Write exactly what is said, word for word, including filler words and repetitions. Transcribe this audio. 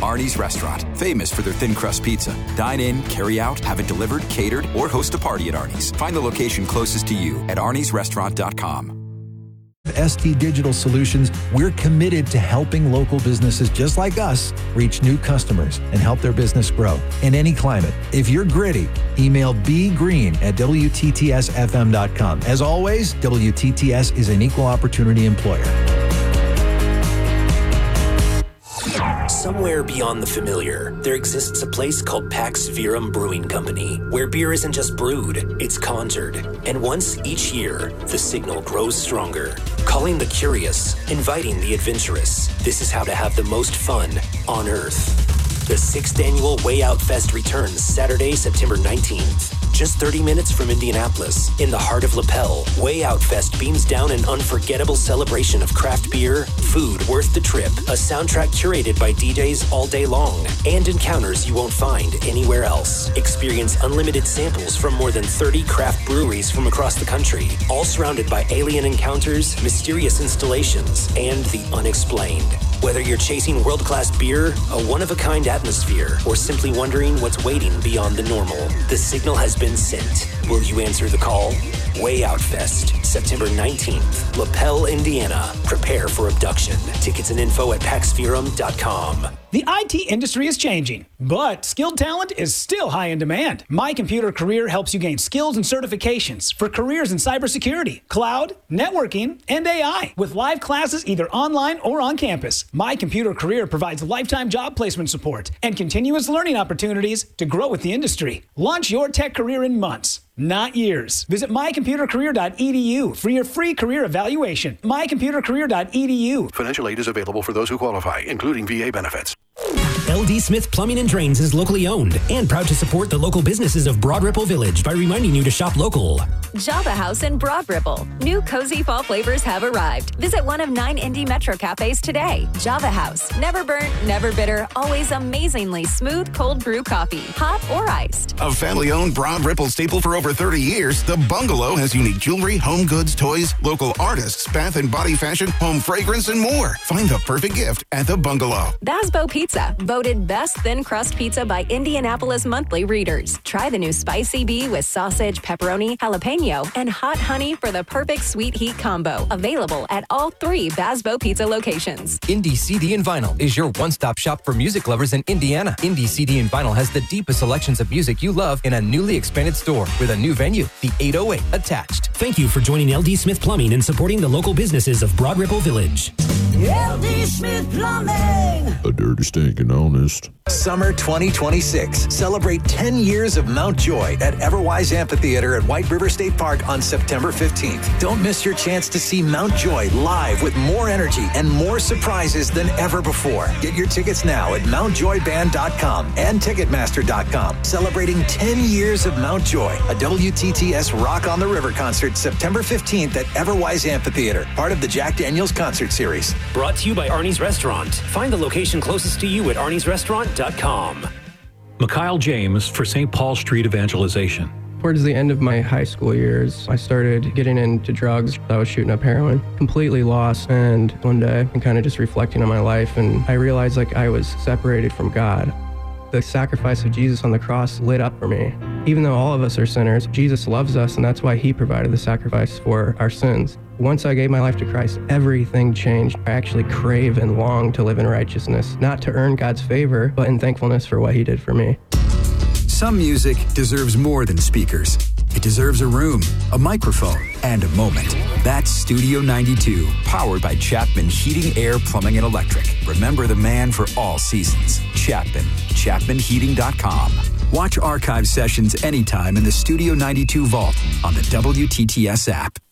Arnie's Restaurant, famous for their thin crust pizza. Dine in, carry out, have it delivered, catered, or host a party at Arnie's. Find the location closest to you at arnies restaurant dot com. At S T Digital Solutions, we're committed to helping local businesses just like us reach new customers and help their business grow in any climate. If you're gritty, email bgreen at W T T S F M dot com. As always, W T T S is an equal opportunity employer. Somewhere beyond the familiar, there exists a place called Pax Verum Brewing Company, where beer isn't just brewed, it's conjured. And once each year, the signal grows stronger, calling the curious, inviting the adventurous. This is how to have the most fun on Earth. The sixth annual Way Out Fest returns Saturday, September nineteenth. Just thirty minutes from Indianapolis, in the heart of Lapel, Way Out Fest beams down an unforgettable celebration of craft beer, food worth the trip, a soundtrack curated by D Js all day long, and encounters you won't find anywhere else. Experience unlimited samples from more than thirty craft breweries from across the country, all surrounded by alien encounters, mysterious installations, and the unexplained. Whether you're chasing world-class beer, a one-of-a-kind atmosphere, or simply wondering what's waiting beyond the normal, the signal has been sent. Will you answer the call? Way Out Fest, September nineteenth, Lapel, Indiana. Prepare for abduction. Tickets and info at pax verum dot com. The I T industry is changing, but skilled talent is still high in demand. My Computer Career helps you gain skills and certifications for careers in cybersecurity, cloud, networking, and A I, with live classes either online or on campus. My Computer Career provides lifetime job placement support and continuous learning opportunities to grow with the industry. Launch your tech career in months, not years. Visit my computer career dot e d u for your free career evaluation. my computer career dot e d u. Financial aid is available for those who qualify, including V A benefits. L D Smith Plumbing and Drains is locally owned and proud to support the local businesses of Broad Ripple Village by reminding you to shop local. Java House in Broad Ripple. New cozy fall flavors have arrived. Visit one of nine Indy Metro cafes today. Java House. Never burnt, never bitter, always amazingly smooth cold brew coffee, hot or iced. A family-owned Broad Ripple staple for over thirty years, The Bungalow has unique jewelry, home goods, toys, local artists, bath and body fashion, home fragrance, and more. Find the perfect gift at The Bungalow. Basbo Pizza. Voted best thin crust pizza by Indianapolis Monthly readers. Try the new Spicy Bee with sausage, pepperoni, jalapeno, and hot honey for the perfect sweet heat combo. Available at all three Basbo Pizza locations. Indie C D and Vinyl is your one-stop shop for music lovers in Indiana. Indie C D and Vinyl has the deepest selections of music you love in a newly expanded store with a new venue, the eight oh eight, attached. Thank you for joining L D Smith Plumbing and supporting the local businesses of Broad Ripple Village. L D Smith Plumbing. A dirty, stinking honest. Summer twenty twenty-six. Celebrate ten years of Mount Joy at Everwise Amphitheater at White River State Park on September fifteenth. Don't miss your chance to see Mount Joy live with more energy and more surprises than ever before. Get your tickets now at mount joy band dot com and ticketmaster dot com. Celebrating ten years of Mount Joy, a W T T S Rock on the River concert September fifteenth at Everwise Amphitheater, part of the Jack Daniels concert series. Brought to you by Arnie's Restaurant. Find the location closest to you at arnies restaurant dot com. Mikhail James for Saint Paul Street Evangelization. Towards the end of my high school years, I started getting into drugs. I was shooting up heroin, completely lost. And one day, I'm kind of just reflecting on my life, and I realized like I was separated from God. The sacrifice of Jesus on the cross lit up for me. Even though all of us are sinners, Jesus loves us, and that's why he provided the sacrifice for our sins. Once I gave my life to Christ, everything changed. I actually crave and long to live in righteousness, not to earn God's favor, but in thankfulness for what he did for me. Some music deserves more than speakers. It deserves a room, a microphone, and a moment. That's Studio ninety-two, powered by Chapman Heating, Air, Plumbing, and Electric. Remember the man for all seasons. Chapman. chapman heating dot com. Watch archive sessions anytime in the Studio ninety-two vault on the W T T S app.